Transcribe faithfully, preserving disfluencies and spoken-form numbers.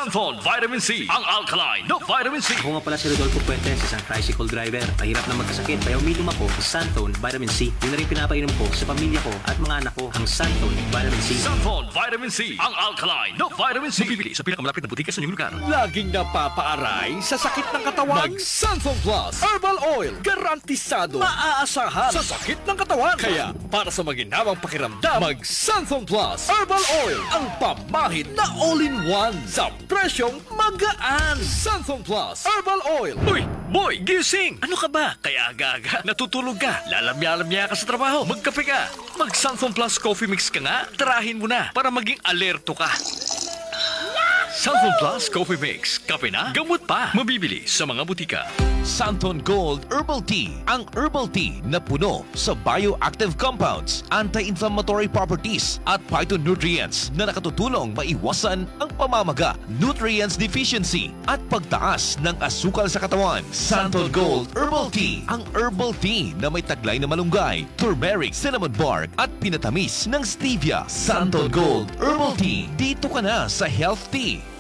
Santon Vitamin C, ang alkaline na vitamin C. Ako nga pala si Rodolfo Puentes, isang tricycle driver. Mahirap na magkasakit, kaya uminom ako sa Santon Vitamin C. Yun na rin pinapainom ko sa pamilya ko at mga anak ko, ang Santon Vitamin C. Santon Vitamin C, ang alkaline na vitamin C. Mabibili sa pinakamalapit na butika sa inyong lugar. Laging napapaaray sa sakit ng katawan? Mag-Santon Plus Herbal Oil. Garantisado, maaasahan sa sakit ng katawan. Kaya, para sa maginawang pakiramdam, mag-Santon Plus Herbal Oil. Ang pamahid na all-in-one sa presyong magaan. Santon Plus Herbal Oil. Uy, boy, gising! Ano ka ba? Kaya aga-aga, natutulog ka. Lalamya-lamya ka sa trabaho. Magkape ka. Mag-Santon Plus Coffee Mix ka nga. Tarahin mo na para maging alerto ka. Santon Plus Coffee Mix. Kape na, gamot pa. Mabibili sa mga butika. Santon Gold Herbal Tea, ang herbal tea na puno sa bioactive compounds, anti-inflammatory properties at phytonutrients na nakatutulong maiwasan ang pamamaga, nutrients deficiency at pagtaas ng asukal sa katawan. Santon Gold Herbal Tea, ang herbal tea na may taglay na malunggay, turmeric, cinnamon bark at pinatamis ng stevia. Santon Gold Herbal Tea, dito ka na sa Health Tea.